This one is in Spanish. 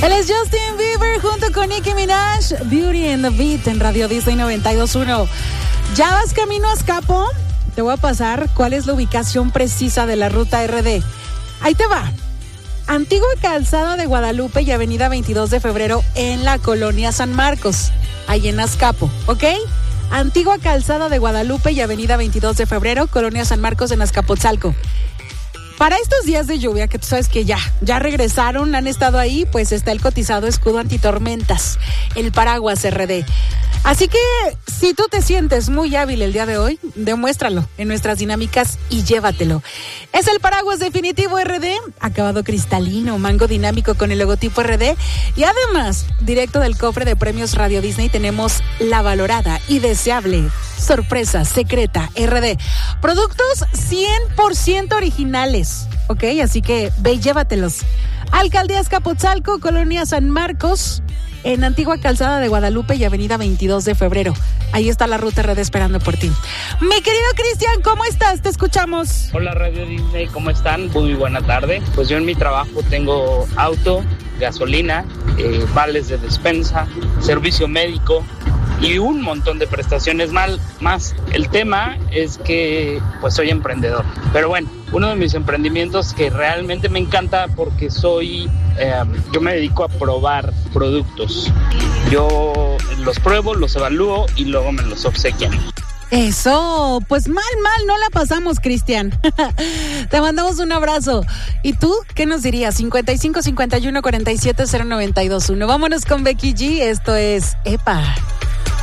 Él es Justin Bieber junto con Nicki Minaj, Beauty and the Beat en Radio Disney 92.1. ¿Ya vas camino a Azcapo? Te voy a pasar cuál es la ubicación precisa de la ruta RD. Ahí te va. Antigua Calzada de Guadalupe y Avenida 22 de Febrero en la colonia San Marcos, ahí en Azcapo, ¿ok? Antigua Calzada de Guadalupe y Avenida 22 de Febrero, colonia San Marcos en Azcapotzalco. Para estos días de lluvia, que tú sabes que ya regresaron, han estado ahí, pues está el cotizado escudo antitormentas, el paraguas RD. Así que si tú te sientes muy hábil el día de hoy, demuéstralo en nuestras dinámicas y llévatelo. Es el paraguas definitivo RD, acabado cristalino, mango dinámico con el logotipo RD y además, directo del cofre de premios Radio Disney, tenemos la valorada y deseable sorpresa secreta RD. Productos 100% originales, ¿ok? Así que ve y llévatelos. Alcaldía Azcapotzalco, Colonia San Marcos, en Antigua Calzada de Guadalupe y Avenida 22 de Febrero. Ahí está la ruta RD esperando por ti. Mi querido Cristian, ¿cómo estás? Te escuchamos. Hola Radio Disney, ¿cómo están? Muy buena tarde. Pues yo en mi trabajo tengo auto, gasolina, vales de despensa, servicio médico y un montón de prestaciones más. El tema es que pues soy emprendedor. Pero bueno, uno de mis emprendimientos que realmente me encanta porque yo me dedico a probar productos. Yo los pruebo, los evalúo y luego me los obsequian. Eso, pues mal no la pasamos, Cristian. Te mandamos un abrazo. ¿Y tú qué nos dirías? 55 51 47 0921. Vámonos con Becky G. Esto es EPA.